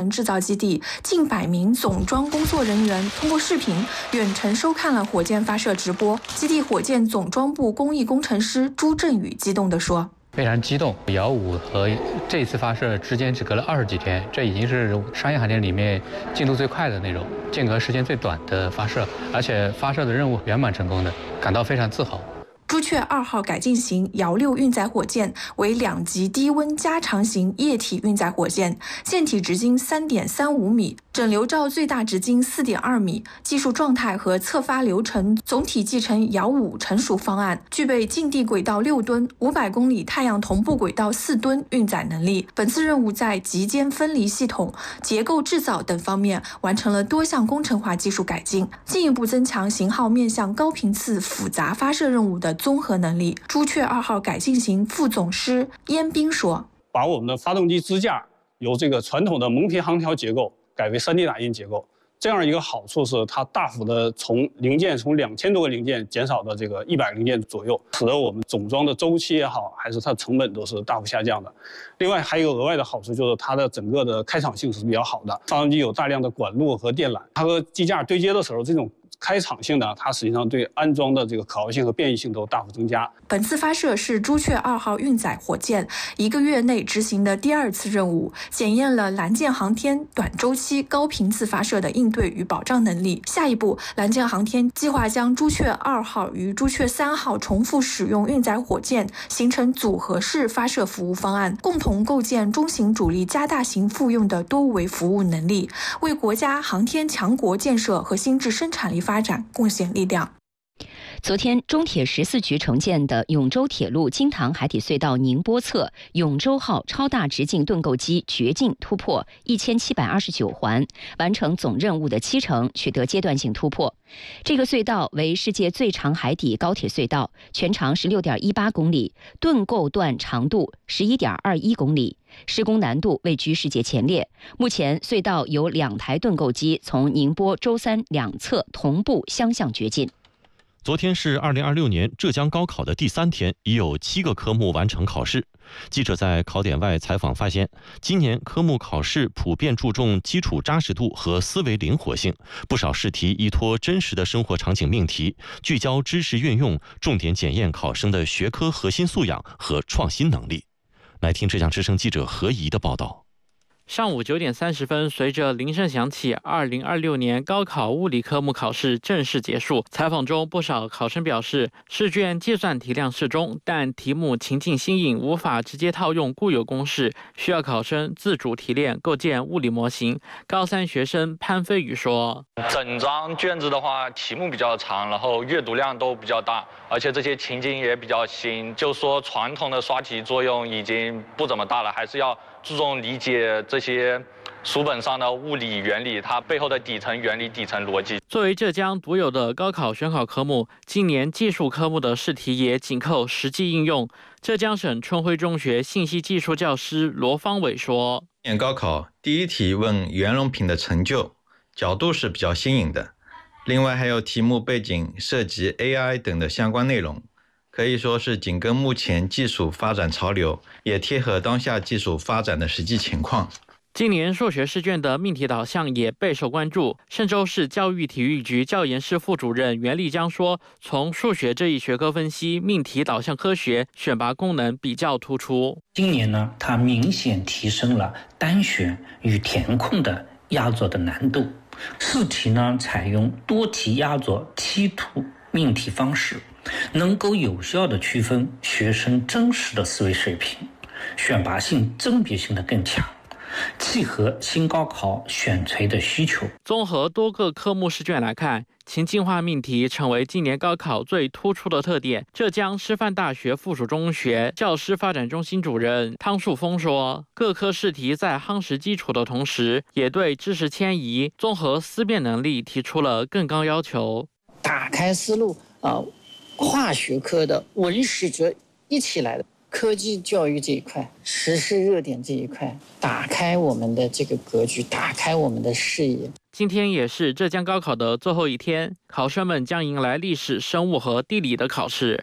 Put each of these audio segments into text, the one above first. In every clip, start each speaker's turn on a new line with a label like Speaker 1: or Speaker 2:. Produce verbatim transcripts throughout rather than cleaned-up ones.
Speaker 1: 制造基地，近百名总装工作人员通过视频远程收看了火箭发射直播。基地火箭总装部工艺工程师朱振宇激动地说：“
Speaker 2: 非常激动，遥五和这次发射之间只隔了二十几天，这已经是商业航天里面进度最快的那种，间隔时间最短的发射，而且发射的任务圆满成功的，感到非常自豪。”
Speaker 1: 朱雀二号改进型遥六运载火箭为两级低温加长型液体运载火箭，舰体直径 三点三五米，整流罩最大直径 四点二米，技术状态和测发流程总体继承遥五成熟方案，具备近地轨道六吨、五百公里太阳同步轨道四吨运载能力。本次任务在极间分离系统、结构制造等方面完成了多项工程化技术改进，进一步增强型号面向高频次复杂发射任务的综合能力。朱雀二号改进型副总师燕斌说：“
Speaker 3: 把我们的发动机支架由这个传统的蒙皮航条结构改为 三 D 打印结构，这样一个好处是它大幅的从零件从两千多个零件减少到这个一百零件左右，使得我们总装的周期也好，还是它成本都是大幅下降的。另外还有一个额外的好处，就是它的整个的开场性是比较好的，发动机有大量的管路和电缆，它和机架对接的时候，这种开场性呢，它实际上对安装的这个可靠性和便利性都大幅增加。
Speaker 1: 本次发射是朱雀二号运载火箭一个月内执行的第二次任务，检验了蓝箭航天短周期高频次发射的应对与保障能力。下一步，蓝箭航天计划将朱雀二号与朱雀三号重复使用运载火箭形成组合式发射服务方案，共同构建中型主力加大型复用的多维服务能力，为国家航天强国建设和新质生产力发展贡献力量。
Speaker 4: 昨天，中铁十四局承建的永州铁路金塘海底隧道宁波侧永州号超大直径盾构机掘进突破一千七百二十九环，完成总任务的七成，取得阶段性突破。这个隧道为世界最长海底高铁隧道，全长 十六点一八公里，盾构段长度 十一点二一公里，施工难度位居世界前列。目前，隧道有两台盾构机从宁波、舟山两侧同步相向掘进。
Speaker 5: 昨天是二零二六年浙江高考的第三天，已有七个科目完成考试。记者在考点外采访发现，今年科目考试普遍注重基础扎实度和思维灵活性，不少试题依托真实的生活场景命题，聚焦知识运用，重点检验考生的学科核心素养和创新能力。来听浙江之声记者何怡的报道。
Speaker 6: 上午九点三十分，随着铃声响起，二零二六年高考物理科目考试正式结束。采访中，不少考生表示，试卷计算题量适中，但题目情境新颖，无法直接套用固有公式，需要考生自主提炼，构建物理模型。高三学生潘飞宇说：“
Speaker 7: 整张卷子的话，题目比较长，然后阅读量都比较大，而且这些情景也比较新。就说传统的刷题作用已经不怎么大了，还是要注重理解这些书本上的物理原理，它背后的底层原理、底层逻辑。”
Speaker 6: 作为浙江独有的高考选考科目，今年技术科目的试题也紧扣实际应用。浙江省春晖中学信息技术教师罗方伟说：“
Speaker 8: 今年高考第一题问袁隆平的成就，角度是比较新颖的，另外还有题目背景涉及 A I 等的相关内容。可以说是紧跟目前技术发展潮流，也贴合当下技术发展的实际情况。”
Speaker 6: 今年数学试卷的命题导向也备受关注。嵊州市教育体育局教研室副主任袁立江说：“从数学这一学科分析，命题导向科学选拔功能比较突出。
Speaker 9: 今年呢，它明显提升了单选与填空的压缩的难度。试题呢，采用多题压缩梯图命题方式，能够有效地区分学生真实的思维水平，选拔性、甄别性的更强，契合新高考选材的需求。”
Speaker 6: 综合多个科目试卷来看，情境化命题成为今年高考最突出的特点。浙江师范大学附属中学教师发展中心主任汤树峰说：“各科试题在夯实基础的同时，也对知识迁移、综合思辨能力提出了更高要求。
Speaker 10: 打开思路啊、呃，跨学科的、文史哲一起来的。科技教育这一块，时事热点这一块，打开我们的这个格局，打开我们的视野。”
Speaker 6: 今天也是浙江高考的最后一天，考生们将迎来历史、生物和地理的考试。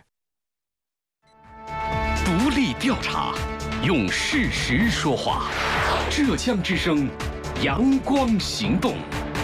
Speaker 11: 独立调查，用事实说话。浙江之声阳光行动。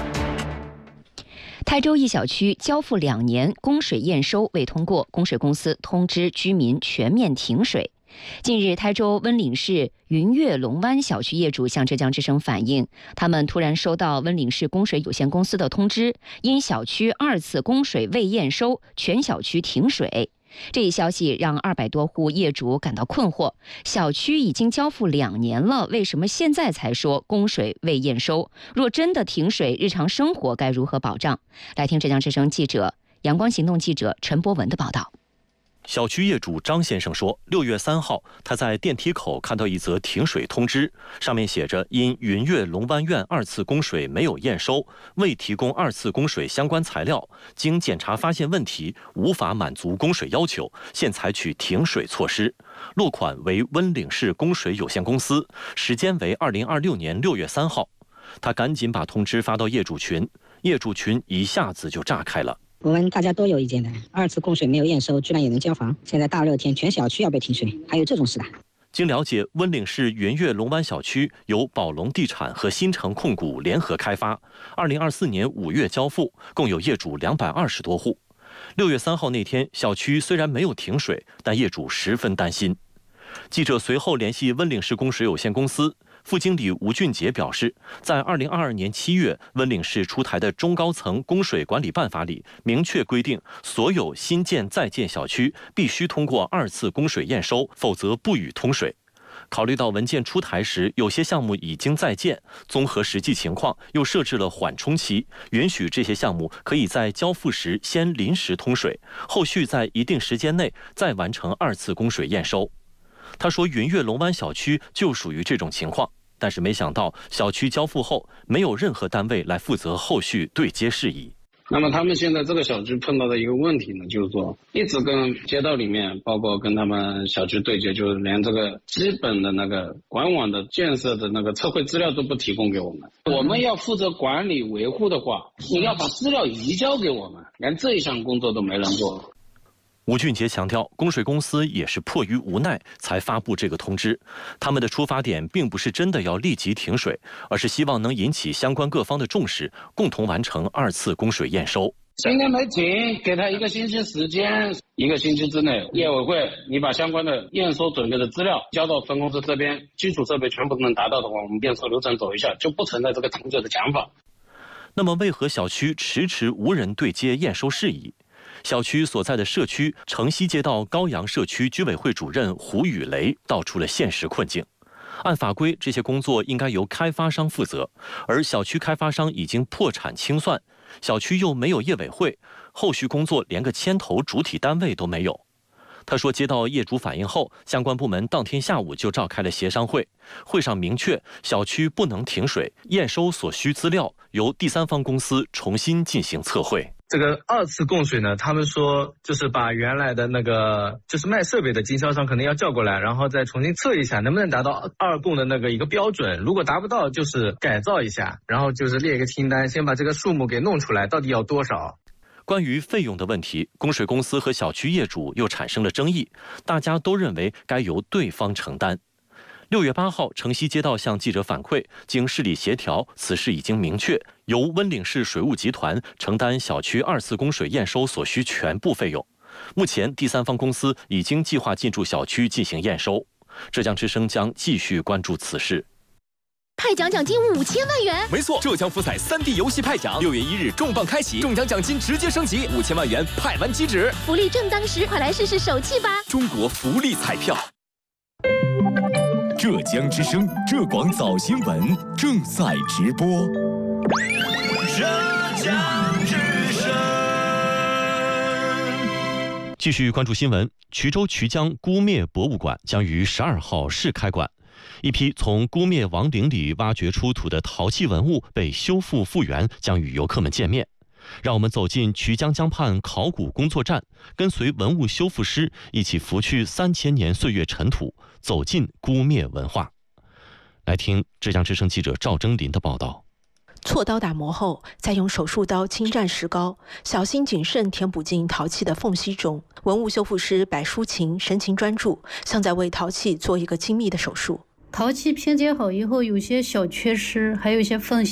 Speaker 4: 台州一小区交付两年，供水验收未通过，供水公司通知居民全面停水。近日，台州温岭市云悦龙湾小区业主向浙江之声反映，他们突然收到温岭市供水有限公司的通知，因小区二次供水未验收，全小区停水。这一消息让二百多户业主感到困惑，小区已经交付两年了，为什么现在才说供水未验收？若真的停水，日常生活该如何保障？来听浙江之声记者、阳光行动记者陈博文的报道。
Speaker 5: 小区业主张先生说，六月三号，他在电梯口看到一则停水通知，上面写着因云悦龙湾苑二次供水没有验收，未提供二次供水相关材料，经检查发现问题，无法满足供水要求，现采取停水措施。落款为温岭市供水有限公司，时间为二零二六年六月三号。他赶紧把通知发到业主群，业主群一下子就炸开了。
Speaker 12: 我们大家都有意见的，二次供水没有验收，居然也能交房，现在大热天全小区要被停水，还有这种事的？
Speaker 5: 经了解，温岭市云悦龙湾小区由宝龙地产和新城控股联合开发，二零二四年五月交付，共有业主两百二十多户。六月三号那天，小区虽然没有停水，但业主十分担心。记者随后联系温岭市供水有限公司。副经理吴俊杰表示，在二零二二年七月，温岭市出台的中高层供水管理办法里明确规定，所有新建在建小区必须通过二次供水验收，否则不予通水。考虑到文件出台时有些项目已经在建，综合实际情况，又设置了缓冲期，允许这些项目可以在交付时先临时通水，后续在一定时间内再完成二次供水验收。他说，云悦龙湾小区就属于这种情况，但是没想到小区交付后，没有任何单位来负责后续对接事宜。
Speaker 13: 那么他们现在这个小区碰到的一个问题呢，就是说一直跟街道里面，包括跟他们小区对接，就是连这个基本的那个管网的建设的那个测绘资料都不提供给我们。我们要负责管理维护的话，你要把资料移交给我们，连这一项工作都没人做。
Speaker 5: 吴俊杰强调，供水公司也是迫于无奈才发布这个通知，他们的出发点并不是真的要立即停水，而是希望能引起相关各方的重视，共同完成二次供水验收。
Speaker 13: 今天没停，给他一个星期时间，一个星期之内，业委会你把相关的验收准备的资料交到分公司这边，基础设备全部能达到的话，我们验收流程走一下，就不存在这个停水的讲法。
Speaker 5: 那么为何小区迟迟无人对接验收事宜？小区所在的社区城西街道高阳社区居委会主任胡宇雷道出了现实困境。按法规，这些工作应该由开发商负责，而小区开发商已经破产清算，小区又没有业委会，后续工作连个牵头主体单位都没有。他说，接到业主反映后，相关部门当天下午就召开了协商会，会上明确小区不能停水，验收所需资料由第三方公司重新进行测绘。
Speaker 14: 这个二次供水呢，他们说就是把原来的那个就是卖设备的经销商可能要叫过来，然后再重新测一下能不能达到二供的那个一个标准，如果达不到就是改造一下，然后就是列一个清单，先把这个数目给弄出来，到底要多少。
Speaker 5: 关于费用的问题，供水公司和小区业主又产生了争议，大家都认为该由对方承担。六月八号，城西街道向记者反馈，经市里协调，此事已经明确，由温岭市水务集团承担小区二次供水验收所需全部费用。目前，第三方公司已经计划进驻小区进行验收。浙江之声将继续关注此事。
Speaker 15: 派奖奖金五千万元，
Speaker 11: 没错，浙江福彩三 D 游戏派奖，六月一日重磅开启，中奖奖金直接升级，五千万元派完即止，
Speaker 15: 福利正当时，快来试试手气吧！
Speaker 11: 中国福利彩票。浙江之声浙广早新闻正在直播。
Speaker 5: 浙江之声。继续关注新闻，衢州衢江姑灭博物馆将于十二号试开馆。一批从姑灭王陵里挖掘出土的陶器文物被修复复原，将与游客们见面。让我们走进衢江江畔考古工作站，跟随文物修复师一起拂去三千年岁月尘土，走进姑灭文化。来听浙江之声记者赵征林的报道。
Speaker 16: 锉刀打磨后，再用手术刀轻蘸石膏，小心谨慎填补进陶器的缝隙中。文物修复师柏淑琴神情专注，像在为陶器做一个精密的手术。
Speaker 17: 陶器拼接好以后有些小缺失，还有一些缝隙。